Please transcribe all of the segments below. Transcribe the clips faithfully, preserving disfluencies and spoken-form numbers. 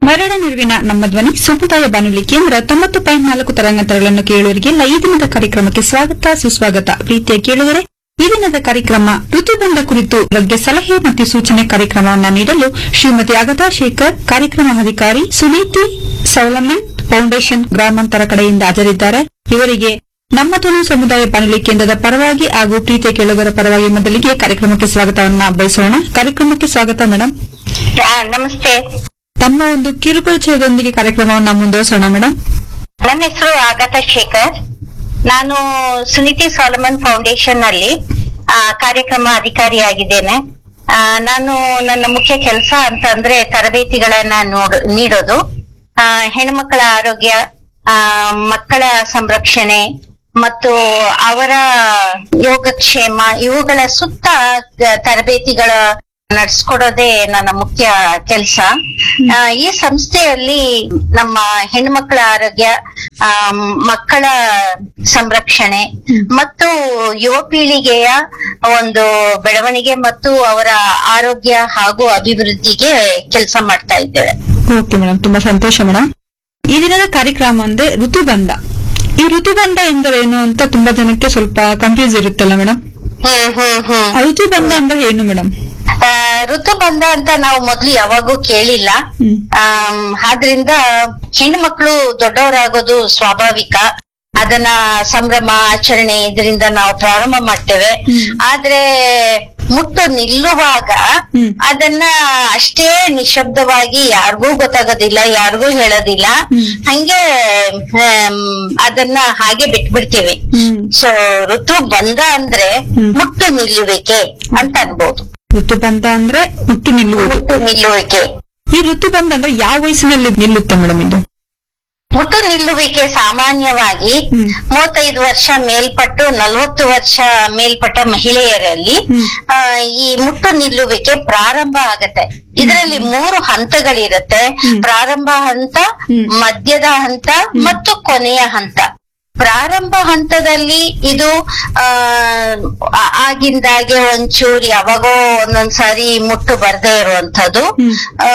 ಮರಣ ನಿರ್ವಿನ ನಮ್ಮ ಧ್ವನಿ ಸಮುದಾಯ ಬಾನುಲಿ ಕೇಂದ್ರ ತೊಂಬತ್ತು ಪಾಯಿಂಟ್ ನಾಲ್ಕು ತರಂಗಾಂತರಗಳನ್ನು ಕೇಳುವರಿಗೆಲ್ಲ ಈ ದಿನದ ಕಾರ್ಯಕ್ರಮಕ್ಕೆ ಸ್ವಾಗತ ಸುಸ್ವಾಗತ. ಪ್ರೀತಿಯ ಕೇಳುವರೆ, ಈ ದಿನದ ಕಾರ್ಯಕ್ರಮ ಋತುಬಂಧ ಕುರಿತು ಬಗ್ಗೆ ಸಲಹೆ ಮತ್ತು ಸೂಚನೆ ಕಾರ್ಯಕ್ರಮವನ್ನು ನೀಡಲು ಶ್ರೀಮತಿ ಅಗತಾ ಶೇಖರ್, ಕಾರ್ಯಕ್ರಮ ಅಧಿಕಾರಿ, ಸುನೀತಿ ಸೌಲಮನ್ ಫೌಂಡೇಶನ್ ಗ್ರಾಮಾಂತರ ಕಡೆಯಿಂದ ಹಾಜರಿದ್ದಾರೆ. ಇವರಿಗೆ ನಮ್ಮ ಧ್ವನಿ ಸಮುದಾಯ ಬಾನುಲಿ ಕೇಂದ್ರದ ಪರವಾಗಿ ಹಾಗೂ ಪ್ರೀತಿಯ ಕೇಳುಗರ ಪರವಾಗಿ ಮೊದಲಿಗೆ ಕಾರ್ಯಕ್ರಮಕ್ಕೆ ಸ್ವಾಗತವನ್ನ ಬಯಸೋಣ. ಕಾರ್ಯಕ್ರಮಕ್ಕೆ ಸ್ವಾಗತ ಮೇಡಮ್. ನಮಸ್ತೆ. ತಮ್ಮ ಒಂದು ಕಿರುಪರಿಚಯದೊಂದಿಗೆ ಕಾರ್ಯಕ್ರಮವನ್ನು ಮುಂದುವರಿಸೋಣ ಮೇಡಮ್. ನನ್ನ ಹೆಸರು ಅಗತಾ ಶೇಖರ್. ನಾನು ಸುನೀತಿ ಸಾಲಮನ್ ಫೌಂಡೇಶನ್ ನಲ್ಲಿ ಆ, ಕಾರ್ಯಕ್ರಮ ಅಧಿಕಾರಿಯಾಗಿದ್ದೇನೆ. ಆ, ನಾನು ನನ್ನ ಮುಖ್ಯ ಕೆಲಸ ಅಂತ ಅಂದ್ರೆ ತರಬೇತಿಗಳನ್ನ ನೋಡ್ ನೀಡೋದು, ಆ, ಹೆಣ್ಮಕ್ಕಳ ಆರೋಗ್ಯ, ಆ, ಮಕ್ಕಳ ಸಂರಕ್ಷಣೆ ಮತ್ತು ಅವರ ಯೋಗಕ್ಷೇಮ ಇವುಗಳ ಸುತ್ತ ತರಬೇತಿಗಳ ನಡೆಸ್ಕೊಡೋದೇ ನನ್ನ ಮುಖ್ಯ ಕೆಲಸ. ಈ ಸಂಸ್ಥೆಯಲ್ಲಿ ನಮ್ಮ ಹೆಣ್ಮಕ್ಳ ಆರೋಗ್ಯ, ಆ ಮಕ್ಕಳ ಸಂರಕ್ಷಣೆ ಮತ್ತು ಯುವ ಪೀಳಿಗೆಯ ಒಂದು ಬೆಳವಣಿಗೆ ಮತ್ತು ಅವರ ಆರೋಗ್ಯ ಹಾಗೂ ಅಭಿವೃದ್ಧಿಗೆ ಕೆಲಸ ಮಾಡ್ತಾ ಇದ್ದೇವೆ. ಓಕೆ ಮೇಡಮ್, ತುಂಬಾ ಸಂತೋಷ ಮೇಡಮ್. ಈ ದಿನದ ಕಾರ್ಯಕ್ರಮ ಅಂದ್ರೆ ಋತುಬಂಧ. ಈ ಋತುಬಂಧ ಎಂದರೇನು ಅಂತ ತುಂಬಾ ಜನಕ್ಕೆ ಸ್ವಲ್ಪ ಕನ್ಫ್ಯೂಸ್ ಇರುತ್ತಲ್ಲ ಮೇಡಮ್. ಹ್ಮ್ ಹ್ಮ್ ಹ್ಮ್ ಋತುಬಂಧ ಅಂದ್ರೆ ಏನು ಮೇಡಮ್? ಆ, ಋತುಬಂಧ ಅಂತ ನಾವು ಮೊದ್ಲು ಯಾವಾಗೂ ಕೇಳಿಲ್ಲ. ಆಮ್, ಆದ್ರಿಂದ ಹೆಣ್ಮಕ್ಳು ದೊಡ್ಡವರಾಗೋದು ಸ್ವಾಭಾವಿಕ. ಅದನ್ನ ಸಂಭ್ರಮ ಆಚರಣೆ ಇದರಿಂದ ನಾವು ಪ್ರಾರಂಭ ಮಾಡ್ತೇವೆ. ಆದ್ರೆ ಮುಟ್ಟು ನಿಲ್ಲುವಾಗ ಅದನ್ನ ಅಷ್ಟೇ ನಿಶಬ್ದವಾಗಿ ಯಾರಿಗೂ ಗೊತ್ತಾಗೋದಿಲ್ಲ, ಯಾರಿಗೂ ಹೇಳೋದಿಲ್ಲ, ಹಂಗೆ ಆಮ್, ಅದನ್ನ ಹಾಗೆ ಬಿಟ್ಬಿಡ್ತೀವಿ. ಸೊ ಋತು ಬಂಧ ಅಂದ್ರೆ ಮುಟ್ಟು ನಿಲ್ಲುವಿಕೆ ಅಂತ ಅನ್ಬೋದು. ಋತುಬಂಧ ಅಂದ್ರೆ ಮುಟ್ಟು ನಿಲ್ಲುವುದು. ಮುಟ್ಟು ನಿಲ್ಲುವಿಕೆ. ಈ ಋತುಬಂಧ ಅಂದ್ರೆ ಯಾವ ವಯಸ್ಸಿನಲ್ಲಿ ನಿಲ್ಲುತ್ತೆ ಮೇಡಮ್ ಇದು? ಮುಟ್ಟು ನಿಲ್ಲುವಿಕೆ ಸಾಮಾನ್ಯವಾಗಿ ಮೂವತ್ತೈದು ವರ್ಷ ಮೇಲ್ಪಟ್ಟು ನಲವತ್ತು ವರ್ಷ ಮೇಲ್ಪಟ್ಟ ಮಹಿಳೆಯರಲ್ಲಿ ಆ, ಈ ಮುಟ್ಟು ನಿಲ್ಲುವಿಕೆ ಪ್ರಾರಂಭ ಆಗತ್ತೆ. ಇದರಲ್ಲಿ ಮೂರು ಹಂತಗಳಿರುತ್ತೆ: ಪ್ರಾರಂಭ ಹಂತ, ಮಧ್ಯದ ಹಂತ ಮತ್ತು ಕೊನೆಯ ಹಂತ. ಪ್ರಾರಂಭ ಹಂತದಲ್ಲಿ ಇದು ಆ ಆಗಿಂದಾಗೆ ಒಂಚೂರು ಯಾವಾಗೋ ಒಂದೊಂದ್ಸಾರಿ ಮುಟ್ಟು ಬರ್ದೇ ಇರುವಂತದ್ದು. ಆ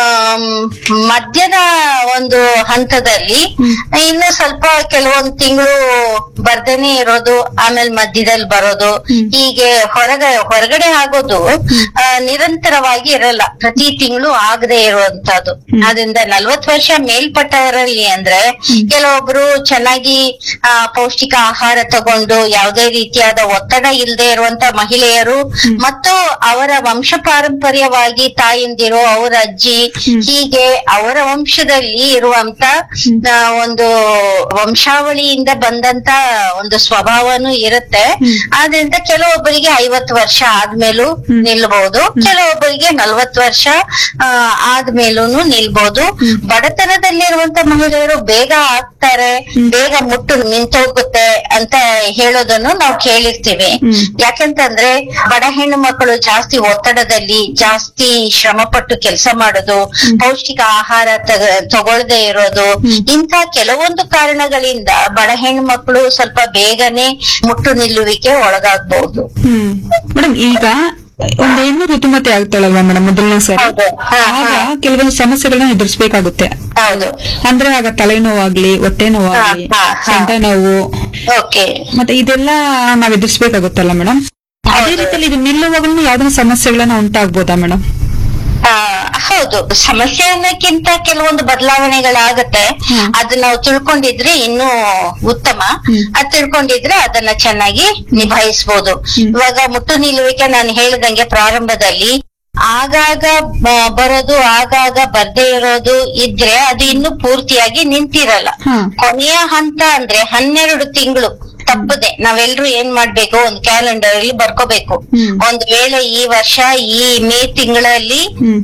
ಮಧ್ಯದ ಒಂದು ಹಂತದಲ್ಲಿ ಇನ್ನು ಸ್ವಲ್ಪ ಕೆಲವೊಂದ್ ತಿಂಗಳು ಬರ್ದೇನೆ ಇರೋದು, ಆಮೇಲೆ ಮಧ್ಯದಲ್ಲಿ ಬರೋದು, ಹೀಗೆ ಹೊರಗ ಹೊರಗಡೆ ಆಗೋದು ಆ, ನಿರಂತರವಾಗಿ ಇರಲ್ಲ, ಪ್ರತಿ ತಿಂಗಳು ಆಗದೆ ಇರುವಂತದ್ದು. ಅದರಿಂದ ನಲ್ವತ್ ವರ್ಷ ಮೇಲ್ಪಟ್ಟವರಲ್ಲಿ ಅಂದ್ರೆ ಕೆಲವೊಬ್ರು ಚೆನ್ನಾಗಿ ಆ ಪೌಷ್ಟಿಕ ಆಹಾರ ತಗೊಂಡು ಯಾವುದೇ ರೀತಿಯಾದ ಒತ್ತಡ ಇಲ್ಲದೆ ಇರುವಂತ ಮಹಿಳೆಯರು ಮತ್ತು ಅವರ ವಂಶ ಪಾರಂಪರ್ಯವಾಗಿ ತಾಯಿಂದಿರು, ಅವರ ಅಜ್ಜಿ, ಹೀಗೆ ಅವರ ವಂಶದಲ್ಲಿ ಇರುವಂತ ಒಂದು ವಂಶಾವಳಿಯಿಂದ ಬಂದಂತ ಒಂದು ಸ್ವಭಾವನೂ ಇರುತ್ತೆ. ಆದ್ರಿಂದ ಕೆಲವೊಬ್ಬರಿಗೆ ಐವತ್ತು ವರ್ಷ ಆದ್ಮೇಲೂ ನಿಲ್ಬಹುದು, ಕೆಲವೊಬ್ಬರಿಗೆ ನಲ್ವತ್ತು ವರ್ಷ ಆ ಆದ್ಮೇಲೂನು ನಿಲ್ಬಹುದು. ಬಡತನದಲ್ಲಿರುವಂತ ಮಹಿಳೆಯರು ಬೇಗ ಆಗ್ತಾರೆ, ಬೇಗ ಮುಟ್ಟು ನಿಂತೋಗುತ್ತೆ ಅಂತ ಹೇಳೋದನ್ನು ನಾವು ಕೇಳಿರ್ತೀವಿ. ಯಾಕಂತಂದ್ರೆ ಬಡ ಹೆಣ್ಣು ಮಕ್ಕಳು ಜಾಸ್ತಿ ಒತ್ತಡದಲ್ಲಿ ಜಾಸ್ತಿ ಶ್ರಮ ಪಟ್ಟು ಕೆಲಸ ಮಾಡೋದು, ಪೌಷ್ಟಿಕ ಆಹಾರ ತಗೊಳ್ದೇ ಇರೋದು, ಇಂಥ ಕೆಲವೊಂದು ಕಾರಣಗಳಿಂದ ಬಡ ಹೆಣ್ಣು ಮಕ್ಕಳು ಸ್ವಲ್ಪ ಬೇಗನೆ ಮುಟ್ಟು ನಿಲ್ಲುವಿಕೆ ಒಳಗಾಗಬಹುದು. ಮೇಡಮ್, ಈಗ ಒಂದು ಹೆಣ್ಣು ಋತುಮತಿ ಆಗ್ತಾಳಲ್ವಾ ಮೇಡಮ್ ಮೊದಲನೇ ಸರಿ, ಆಗ ಕೆಲವೊಂದು ಸಮಸ್ಯೆಗಳನ್ನ ಎದುರಿಸಬೇಕಾಗುತ್ತೆ. ಹೌದು. ಅಂದ್ರೆ ಆಗ ತಲೆನೋವಾಗ್ಲಿ, ಹೊಟ್ಟೆ ನೋವಾಗ್ಲಿ, ಸೊಂಟ ನೋವು, ಮತ್ತೆ ಇದೆಲ್ಲ ನಾವ್ ಎದುರಿಸಬೇಕಾಗುತ್ತಲ್ಲ ಮೇಡಮ್. ಅದೇ ರೀತಿಯಲ್ಲಿ ಇದು ನಿಲ್ಲುವಾಗಲೂ ಯಾವ್ದಾದ್ರು ಸಮಸ್ಯೆಗಳನ್ನ ಉಂಟಾಗ್ಬೋದಾ ಮೇಡಮ್? ಆ ಹೌದು, ಸಮಸ್ಯೆ ಅನ್ನೋಕ್ಕಿಂತ ಕೆಲವೊಂದು ಬದಲಾವಣೆಗಳಾಗತ್ತೆ. ಅದನ್ನ ನಾವು ತಿಳ್ಕೊಂಡಿದ್ರೆ ಇನ್ನೂ ಉತ್ತಮ. ಅದ್ ತಿಳ್ಕೊಂಡಿದ್ರೆ ಅದನ್ನ ಚೆನ್ನಾಗಿ ನಿಭಾಯಿಸಬಹುದು. ಇವಾಗ ಮುಟ್ಟು ನಿಲ್ಲುವಿಕೆ ನಾನು ಹೇಳಿದಂಗೆ ಪ್ರಾರಂಭದಲ್ಲಿ ಆಗಾಗ ಬರೋದು, ಆಗಾಗ ಬರ್ದೇ ಇರೋದು ಇದ್ರೆ ಅದು ಇನ್ನು ಪೂರ್ತಿಯಾಗಿ ನಿಂತಿರಲ್ಲ. ಕೊನೆಯ ಹಂತ ಅಂದ್ರೆ ಹನ್ನೆರಡು ತಿಂಗಳು ತಪ್ಪದೆ ನಾವೆಲ್ರೂ ಏನ್ ಮಾಡ್ಬೇಕು, ಒಂದ್ ಕ್ಯಾಲೆಂಡರ್ ಅಲ್ಲಿ ಬರ್ಕೋಬೇಕು. ಒಂದ್ ವೇಳೆ ಈ ವರ್ಷ ಈ ಮೇ ತಿಂಗಳಲ್ಲಿ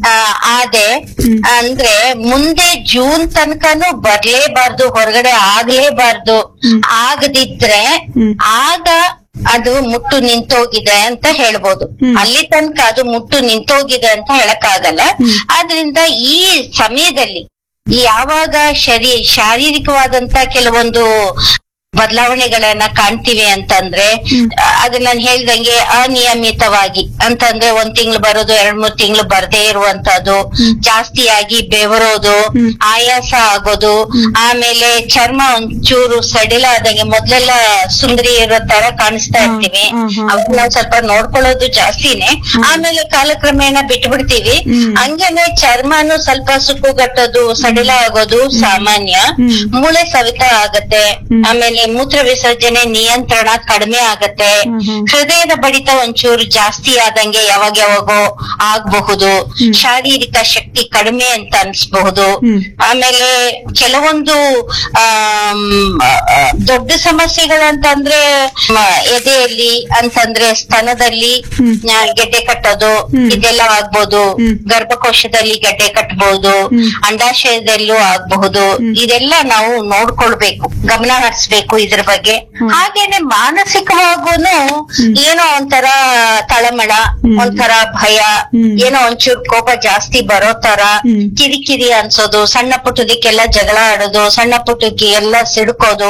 ಆದೆ ಅಂದ್ರೆ ಮುಂದೆ ಜೂನ್ ತನಕನೂ ಬರ್ಲೇಬಾರ್ದು, ಹೊರಗಡೆ ಆಗ್ಲೇಬಾರ್ದು. ಆಗದಿದ್ರೆ ಆಗ ಅದು ಮುಟ್ಟು ನಿಂತೋಗಿದೆ ಅಂತ ಹೇಳ್ಬೋದು. ಅಲ್ಲಿ ತನಕ ಅದು ಮುಟ್ಟು ನಿಂತೋಗಿದೆ ಅಂತ ಹೇಳಕ್ಕಾಗಲ್ಲ. ಆದ್ರಿಂದ ಈ ಸಮಯದಲ್ಲಿ ಯಾವಾಗ ಶರೀ ಶಾರೀರಿಕವಾದಂತ ಕೆಲವೊಂದು ಬದಲಾವಣೆಗಳನ್ನ ಕಾಣ್ತೀವಿ ಅಂತಂದ್ರೆ ಅದು ನಾನು ಹೇಳ್ದಂಗೆ ಅನಿಯಮಿತವಾಗಿ ಅಂತಂದ್ರೆ ಒಂದ್ ತಿಂಗಳು ಬರೋದು ಎರಡ್ ಮೂರ್ ತಿಂಗಳು ಬರ್ದೇ ಇರುವಂತದ್ದು, ಜಾಸ್ತಿಯಾಗಿ ಬೆವರೋದು, ಆಯಾಸ ಆಗೋದು, ಆಮೇಲೆ ಚರ್ಮ ಒಂಚೂರು ಸಡಿಲ ಆದಂಗೆ ಮೊದ್ಲೆಲ್ಲ ಸುಂದರಿ ಇರೋ ತರ ಕಾಣಿಸ್ತಾ ಇರ್ತೀವಿ, ಅವನ್ನ ಸ್ವಲ್ಪ ನೋಡ್ಕೊಳ್ಳೋದು ಜಾಸ್ತಿನೇ. ಆಮೇಲೆ ಕಾಲಕ್ರಮೇಣ ಬಿಟ್ಬಿಡ್ತೀವಿ. ಹಂಗೇನೆ ಚರ್ಮನು ಸ್ವಲ್ಪ ಸುಕ್ಕುಗಟ್ಟೋದು, ಸಡಿಲ ಆಗೋದು ಸಾಮಾನ್ಯ. ಮೂಳೆ ಸವಿತ ಆಗತ್ತೆ. ಆಮೇಲೆ ಮೂತ್ರ ವಿಸರ್ಜನೆ ನಿಯಂತ್ರಣ ಕಡಿಮೆ ಆಗತ್ತೆ. ಹೃದಯದ ಬಡಿತ ಒಂಚೂರು ಜಾಸ್ತಿ ಆದಂಗೆ ಯಾವಾಗ ಯಾವಾಗೋ ಆಗ್ಬಹುದು. ಶಾರೀರಿಕ ಶಕ್ತಿ ಕಡಿಮೆ ಅಂತ ಅನ್ಸ್ಬಹುದು. ಆಮೇಲೆ ಕೆಲವೊಂದು ಆ ದೊಡ್ಡ ಸಮಸ್ಯೆಗಳಂತಂದ್ರೆ ಎದೆಯಲ್ಲಿ ಅಂತಂದ್ರೆ ಸ್ತನದಲ್ಲಿ ಗೆಡ್ಡೆ ಕಟ್ಟೋದು, ಇದೆಲ್ಲ ಆಗ್ಬಹುದು. ಗರ್ಭಕೋಶದಲ್ಲಿ ಗೆಡ್ಡೆ ಕಟ್ಟಬಹುದು, ಅಂಡಾಶಯದಲ್ಲೂ ಆಗ್ಬಹುದು. ಇದೆಲ್ಲ ನಾವು ನೋಡ್ಕೊಳ್ಬೇಕು, ಗಮನ ಹರಿಸ್ಬೇಕು ಇದ್ರ ಬಗ್ಗೆ. ಹಾಗೇನೆ ಮಾನಸಿಕವಾಗೂನು ಏನೋ ಒಂಥರ ತಳಮಳ, ಒಂಥರ ಭಯ, ಏನೋ ಒಂಚೂರು ಕೋಪ ಜಾಸ್ತಿ ಬರೋ ತರ, ಕಿರಿಕಿರಿ ಅನ್ಸೋದು, ಸಣ್ಣ ಪುಟ್ಟದಕ್ಕೆಲ್ಲ ಜಗಳ ಆಡೋದು, ಸಣ್ಣ ಪುಟ್ಟಕ್ಕೆ ಎಲ್ಲ ಸಿಡ್ಕೋದು,